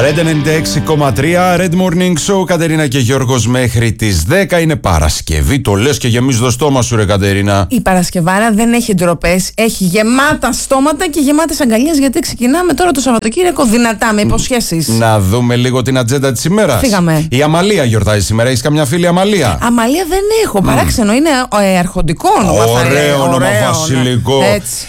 Red 96,3 Red Morning Show. Κατερίνα και Γιώργος μέχρι τις 10. Είναι Παρασκευή. Το λες και γεμίζει το στόμα σου, ρε Κατερίνα. Η Παρασκευάρα δεν έχει ντροπές. Έχει γεμάτα στόματα και γεμάτες αγκαλιές. Γιατί ξεκινάμε τώρα το Σαββατοκύριακο δυνατά, με υποσχέσεις. Να δούμε λίγο την ατζέντα της ημέρας. Φύγαμε. Η Αμαλία γιορτάζει σήμερα. Έχεις καμιά φίλη Αμαλία? Αμαλία δεν έχω. Παράξενο. Είναι αρχοντικό όνομα. Ωραίο όνομα, βασιλικό.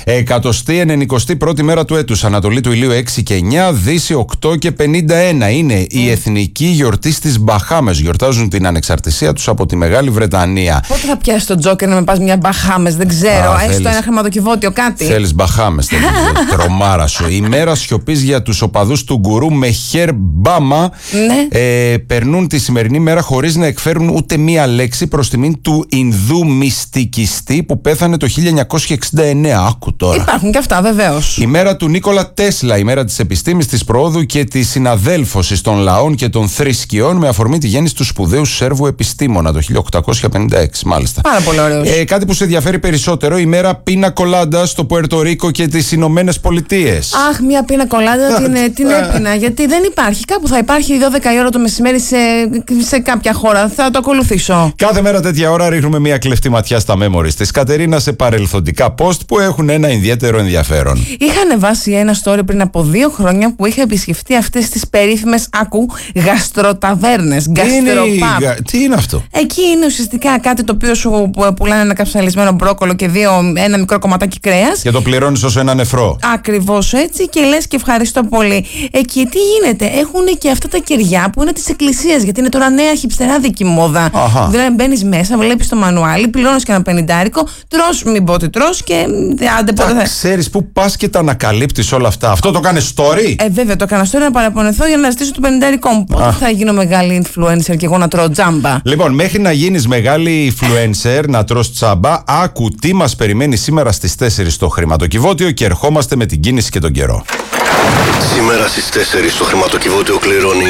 191η μέρα του έτους. Ανατολή του ηλίου 6 και 9, Δύση 8 και 51. Είναι η εθνική γιορτή στις Μπαχάμες. Γιορτάζουν την ανεξαρτησία τους από τη Μεγάλη Βρετανία. Πότε θα πιάσει τον Τζόκερ να με πας μια Μπαχάμες? Δεν ξέρω. Έστω ένα χρηματοκιβώτιο, κάτι. Θέλεις Μπαχάμες? Τρομάρα σου. Η μέρα σιωπής για τους οπαδούς του γκουρού Μεχέρ Μπάμα. Ναι. Περνούν τη σημερινή μέρα χωρίς να εκφέρουν ούτε μία λέξη προς τιμήν του Ινδού μυστικιστή που πέθανε το 1969. Άκου τώρα. Υπάρχουν και αυτά, βεβαίως. Η μέρα του Νίκολα Τέσλα, η μέρα της επιστήμης, της προόδου και της συναδέλφωσης των λαών και των θρησκειών, με αφορμή τη γέννηση του σπουδαίου Σέρβου επιστήμονα το 1856, μάλιστα. Πάρα πολύ ωραίος. Κάτι που σε ενδιαφέρει περισσότερο, η μέρα πίνα κολάντα στο Πουέρτο Ρίκο και τις Ηνωμένες Πολιτείες. Αχ, μια πίνα κολάντα την έπινα, γιατί δεν υπάρχει. Κάπου θα υπάρχει 12 η ώρα το μεσημέρι σε κάποια χώρα. Θα το ακολουθήσω. Κάθε μέρα τέτοια ώρα ρίχνουμε μια κλεφτή ματιά στα memories της Κατερίνα σε παρελθοντικά post που έχουν ένα ιδιαίτερο ενδιαφέρον. Είχα ανεβάσει ένα story πριν από 2 χρόνια που είχα επισκεφτεί αυτές τις περίφημες γαστροταβέρνες. Τι είναι αυτό? Εκεί είναι ουσιαστικά κάτι το οποίο σου πουλάνε ένα καψαλισμένο μπρόκολο και ένα μικρό κομματάκι κρέας. Και το πληρώνεις όσο ένα νεφρό. Ακριβώς έτσι, και λες και ευχαριστώ πολύ. Εκεί τι γίνεται? Έχουν και αυτά τα κεριά που είναι της εκκλησίας, γιατί είναι τώρα νέα χιψτεράδικη μόδα. Δηλαδή μπαίνεις μέσα, βλέπεις το μανουάλι, πληρώνεις και ένα 50, τρως, μην πω ότι τρως, και άντε πότε θα. Ξέρεις πού πας και τα ανακαλύπτεις όλα αυτά? Αυτό το κάνεις story? Βέβαια, το έκανα story να παραπονεθώ για να ζητήσω το 50 μου. Πότε θα γίνω μεγάλη influencer και εγώ να τρώω τζάμπα? Λοιπόν, μέχρι να γίνεις μεγάλη influencer, να τρως τζάμπα, άκου τι μας περιμένει σήμερα στις 4 στο χρηματοκιβώτιο και ερχόμαστε με την κίνηση και τον καιρό. Σήμερα στις 4 το χρηματοκιβώτιο κληρώνει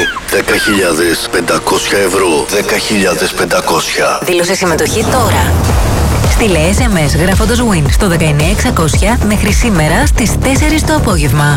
10.500 ευρώ. 10.500. Δήλωσε συμμετοχή τώρα. Στείλε SMS γράφοντας WIN στο 19600 μέχρι σήμερα στις 4 το απόγευμα.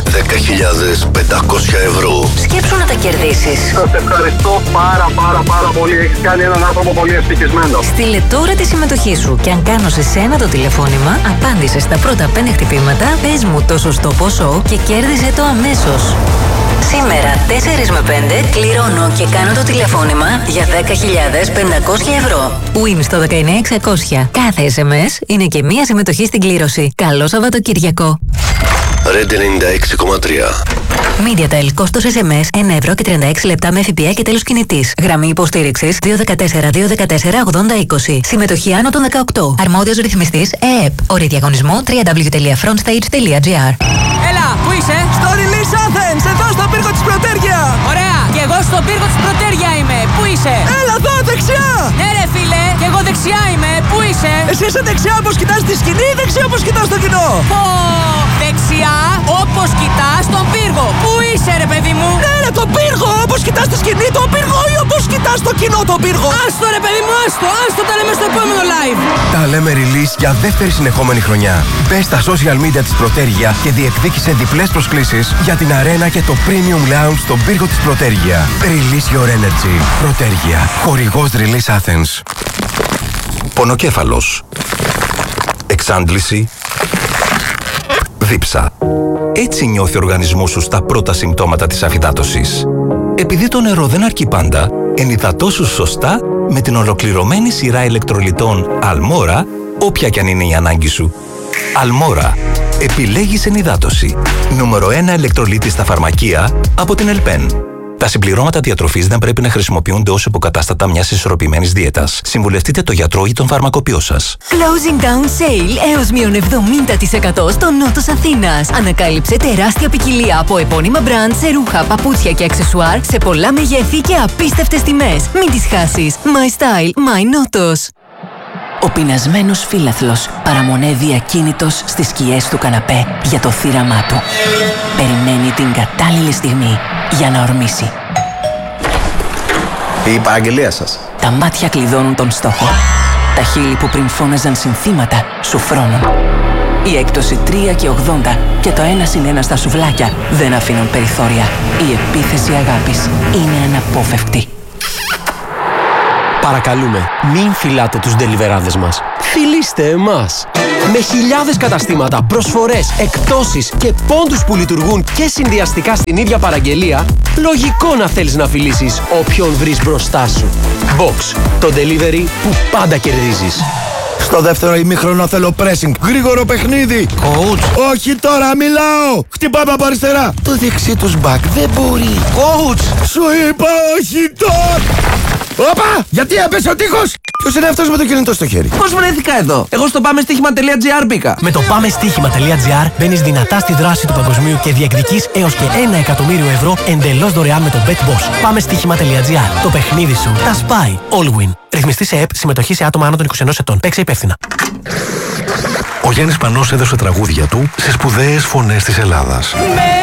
10.500 ευρώ. Σκέψου να τα κερδίσεις. Σας ευχαριστώ πάρα πολύ. Έχεις κάνει έναν άνθρωπο πολύ ευτυχισμένο. Στείλε τώρα τη συμμετοχή σου και αν κάνω σε σένα το τηλεφώνημα, απάντησε στα πρώτα 5 χτυπήματα, πες μου το σωστό ποσό και κέρδισε το αμέσως. Σήμερα 4 με 5 κληρώνω και κάνω το τηλεφώνημα για 10.500 ευρώ. WIN στο 19600. Κάθε SMS είναι και μία συμμετοχή στην κλήρωση. Καλό Σαββατοκυριακό. Red 96,3. MediaTel, κόστος SMS 1 ευρώ και 36 λεπτά με ΦΠΑ και τέλος κινητής. Γραμμή υποστήριξης 214-214-8020. Συμμετοχή άνω των 18. Αρμόδιος ρυθμιστής ΕΕΠ. Όροι διαγωνισμού www.frontstage.gr. Έλα, πού είσαι? Στο Release Athens, εδώ στο πύργο της Πρωτέρια. Ωραία, και εγώ στο πύργο της Πρωτέρια είμαι. Πού είσαι? Έλα εδώ, δεξιά. Ναι ρε φίλε, και εγώ δεξιά είμαι. Πού είσαι? Εσύ είσαι δεξιά όπως κοιτάς τη σκηνή ή δεξιά όπως κοιτάς το κοινό? Δεξιά όπως κοιτάς τον πύργο. Πού είσαι ρε παιδί μου? Ναι ρε, τον πύργο, όπως κοιτάς τη σκηνή τον πύργο ή όπως κοιτάς το κοινό τον πύργο? Άστο ρε παιδί μου, άστο, τα λέμε στο επόμενο live. Τα λέμε release για δεύτερη συνεχόμενη χρονιά. Μπες στα social media της Πρωτέρια και διεκδίκησε διπλές προσκλήσεις για την αρένα και το premium lounge στον πύργο της Πρωτέρια. Release your energy. Πρωτέρια. Χορηγός Release Athens. Πονοκέφαλος. Εξάντληση. Δίψα. Έτσι νιώθει ο οργανισμός σου στα πρώτα συμπτώματα της αφυδάτωσης. Επειδή το νερό δεν αρκεί πάντα, ενυδατώσου σωστά με την ολοκληρωμένη σειρά ηλεκτρολιτών Αλμόρα, όποια κι αν είναι η ανάγκη σου. Αλμόρα. Επιλέγεις ενυδάτωση. Νούμερο 1 ηλεκτρολίτη στα φαρμακεία από την Ελπέν. Τα συμπληρώματα διατροφής δεν πρέπει να χρησιμοποιούνται ως υποκατάστατα μιας ισορροπημένης δίαιτας. Συμβουλευτείτε το γιατρό ή τον φαρμακοποιό σας. Closing down sale έως μείον 70% στο νότος Αθήνας. Ανακάλυψε τεράστια ποικιλία από επώνυμα μπραντ σε ρούχα, παπούτσια και αξεσουάρ σε πολλά μεγέθη και απίστευτες τιμές. Μην τις χάσεις. My style, my νότος. Ο πεινασμένος φίλαθλος παραμονεύει ακίνητος στις σκιές του καναπέ για το θύραμά του. Περιμένει την κατάλληλη στιγμή για να ορμήσει. Η παραγγελία σας. Τα μάτια κλειδώνουν τον στόχο. Τα χείλη που πριν φώναζαν συνθήματα σου φρώνουν. Η έκπτωση 3,80 και το 1+1 στα σουβλάκια δεν αφήνουν περιθώρια. Η επίθεση αγάπης είναι αναπόφευκτη. Παρακαλούμε, μην φυλάτε τους ντελιβεράδες μας. Φιλήστε εμάς! Με χιλιάδες καταστήματα, προσφορές, εκπτώσεις και πόντους που λειτουργούν και συνδυαστικά στην ίδια παραγγελία, λογικό να θέλεις να φιλήσεις όποιον βρεις μπροστά σου. Box, το delivery που πάντα κερδίζεις. Στο δεύτερο ημίχρονο θέλω pressing. Γρήγορο παιχνίδι. Coach. Όχι τώρα, μιλάω. Χτυπάμε από αριστερά. Το δεξί τους back δεν μπορεί. Coach. Σου είπα όχι τώρα. Όπα! Γιατί έπεσε ο τείχος! Ποιος είναι αυτός με το κινητό στο χέρι? Πώς βρέθηκα εδώ? Εγώ στο πάμεστίχημα.gr μπήκα. Με το πάμεστίχημα.gr μπαίνεις δυνατά στη δράση του παγκοσμίου και διεκδικείς έως και 1 εκατομμύριο ευρώ εντελώς δωρεάν με το BetBoss. Πάμεστίχημα.gr. Το παιχνίδι σου τα σπάει. All win. Ρυθμιστή σε ΕΠ, συμμετοχή σε άτομα άνω των 21 ετών. Παίξε υπεύθυνα. Ο Γιάννης Πανός έδωσε τραγούδια του σε σπουδαίες φωνές της Ελλάδας.